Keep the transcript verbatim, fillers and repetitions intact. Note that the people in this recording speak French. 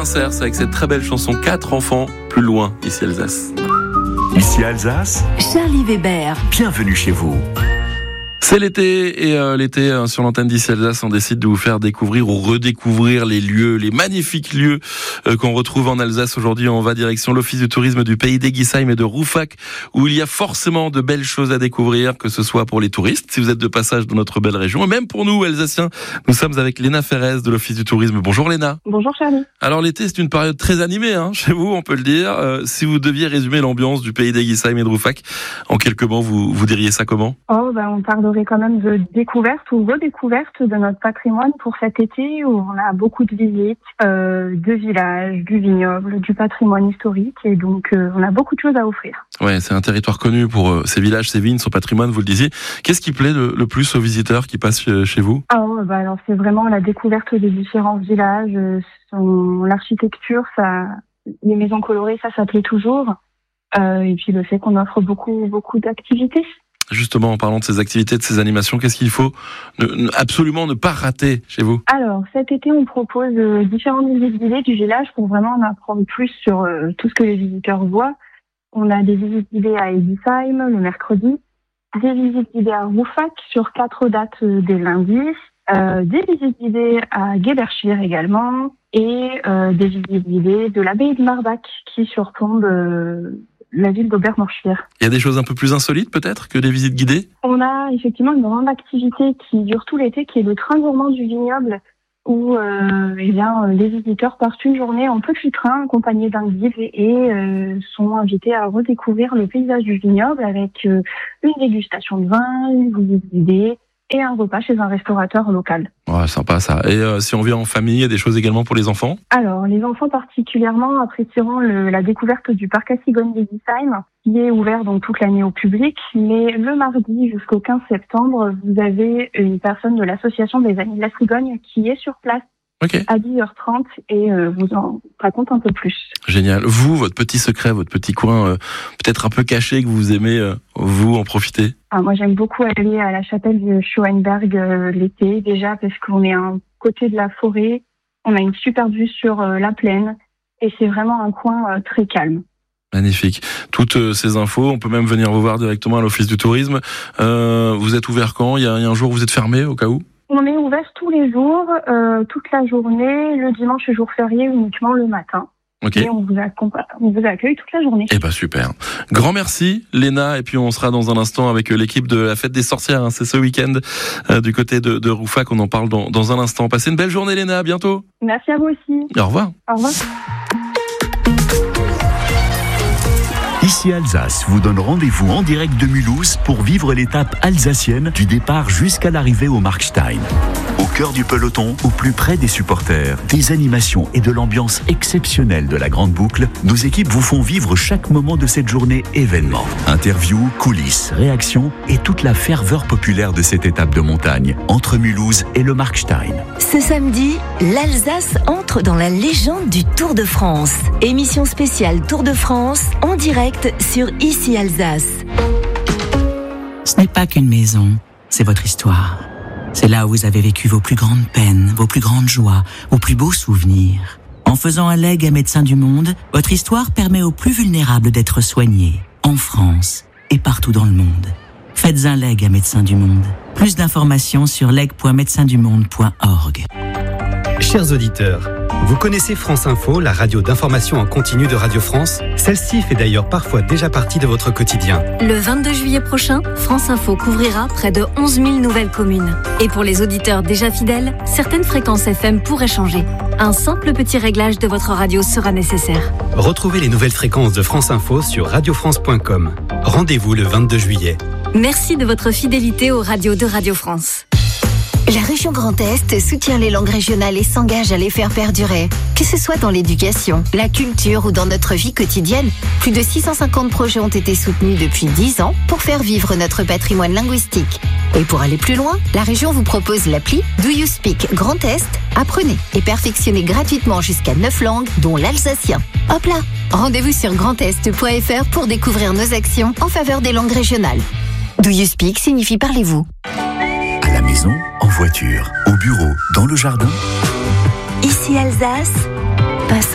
Cerce avec cette très belle chanson quatre enfants plus loin, ici Alsace. Ici Alsace, Charlie Weber. Bienvenue chez vous. C'est l'été et euh, l'été euh, sur l'antenne d'Ici Alsace, on décide de vous faire découvrir ou redécouvrir les lieux, les magnifiques lieux euh, qu'on retrouve en Alsace. Aujourd'hui, on va direction l'Office du tourisme du pays d'Eguisheim et de Rouffach, où il y a forcément de belles choses à découvrir, que ce soit pour les touristes, si vous êtes de passage dans notre belle région, et même pour nous, Alsaciens. Nous sommes avec Léna Ferrez de l'Office du tourisme. Bonjour Léna. Bonjour Charlie. Alors l'été, c'est une période très animée hein, chez vous, on peut le dire. Euh, si vous deviez résumer l'ambiance du pays d'Eguisheim et de Rouffach, en quelques mots, vous, vous diriez ça comment ? Oh, ben, on parlerait quand même de découverte ou redécouverte de notre patrimoine pour cet été où on a beaucoup de visites, euh, de villages, du vignoble, du patrimoine historique et donc euh, on a beaucoup de choses à offrir. Ouais, c'est un territoire connu pour euh, ses villages, ses vignes, son patrimoine, vous le disiez. Qu'est-ce qui plaît le, le plus aux visiteurs qui passent euh, chez vous ? Oh, ben, alors c'est vraiment la découverte des différents villages, euh, son, l'architecture, ça, les maisons colorées, ça, ça plaît toujours. Euh, et puis le fait qu'on offre beaucoup, beaucoup d'activités. Justement, en parlant de ces activités, de ces animations, qu'est-ce qu'il faut ne, absolument ne pas rater chez vous ? Alors, cet été, on propose euh, différentes visites guidées du village pour vraiment en apprendre plus sur euh, tout ce que les visiteurs voient. On a des visites guidées à Eguisheim le mercredi, des visites guidées à Rouffach sur quatre dates euh, des lundis, euh, des visites guidées à Geberschwir également et euh, des visites guidées de l'abbaye de Marbach qui surplombe euh, la ville d'Obermorschwir. Il y a des choses un peu plus insolites peut-être que des visites guidées ? On a effectivement une grande activité qui dure tout l'été, qui est le train gourmand du vignoble, où euh, eh bien, les visiteurs partent une journée en petit train accompagnés d'un guide et euh, sont invités à redécouvrir le paysage du vignoble avec euh, une dégustation de vin, une visite guidée et un repas chez un restaurateur local. Ouais, sympa ça. Et euh, si on vient en famille, il y a des choses également pour les enfants ? Alors, les enfants particulièrement apprécieront le, la découverte du parc à cigognes d'Eguisheim, qui est ouvert donc toute l'année au public. Mais le mardi jusqu'au quinze septembre, vous avez une personne de l'association des Amis de la Cigogne qui est sur place. Okay. À dix heures trente et euh, vous en raconte un peu plus. Génial. Vous, votre petit secret, votre petit coin, euh, peut-être un peu caché que vous aimez, euh, vous en profiter ? Ah, moi, j'aime beaucoup aller à la chapelle de Schauenberg euh, l'été, déjà parce qu'on est à un côté de la forêt, on a une super vue sur euh, la plaine et c'est vraiment un coin euh, très calme. Magnifique. Toutes euh, ces infos, on peut même venir vous voir directement à l'Office du tourisme. Euh, vous êtes ouvert quand ? Il y a, il y a un jour où vous êtes fermé au cas où ? On est ouvert tous les jours, euh, toute la journée, le dimanche et jour férié uniquement le matin. Okay. Et on vous, accompa- on vous accueille toute la journée. Eh ben super. Grand merci Léna, et puis on sera dans un instant avec l'équipe de la fête des sorcières, hein. C'est ce week-end euh, du côté de, de Rouffach, on en parle dans, dans un instant. Passez une belle journée Léna, à bientôt. Merci à vous aussi. Au revoir. Au revoir. Ici Alsace vous donne rendez-vous en direct de Mulhouse pour vivre l'étape alsacienne du départ jusqu'à l'arrivée au Markstein. Au cœur du peloton, au plus près des supporters, des animations et de l'ambiance exceptionnelle de la Grande Boucle, nos équipes vous font vivre chaque moment de cette journée événement. Interviews, coulisses, réactions et toute la ferveur populaire de cette étape de montagne entre Mulhouse et le Markstein. Ce samedi, l'Alsace entre dans la légende du Tour de France. Émission spéciale Tour de France en direct sur Ici Alsace. Ce n'est pas qu'une maison, c'est votre histoire. C'est là où vous avez vécu vos plus grandes peines, vos plus grandes joies, vos plus beaux souvenirs. En faisant un legs à Médecins du Monde, votre histoire permet aux plus vulnérables d'être soignés, en France et partout dans le monde. Faites un legs à Médecins du Monde. Plus d'informations sur leg point médecins du monde point org. Chers auditeurs, vous connaissez France Info, la radio d'information en continu de Radio France ? Celle-ci fait d'ailleurs parfois déjà partie de votre quotidien. Le vingt-deux juillet prochain, France Info couvrira près de onze mille nouvelles communes. Et pour les auditeurs déjà fidèles, certaines fréquences F M pourraient changer. Un simple petit réglage de votre radio sera nécessaire. Retrouvez les nouvelles fréquences de France Info sur radio france point com. Rendez-vous le vingt-deux juillet. Merci de votre fidélité aux radios de Radio France. La région Grand Est soutient les langues régionales et s'engage à les faire perdurer. Que ce soit dans l'éducation, la culture ou dans notre vie quotidienne, plus de six cent cinquante projets ont été soutenus depuis dix ans pour faire vivre notre patrimoine linguistique. Et pour aller plus loin, la région vous propose l'appli Do You Speak Grand Est ? Apprenez et perfectionnez gratuitement jusqu'à neuf langues, dont l'alsacien. Hop là ! Rendez-vous sur grandest point f r pour découvrir nos actions en faveur des langues régionales. Do You Speak signifie parlez-vous. À la maison, en voiture, au bureau, dans le jardin. Ici Alsace, passe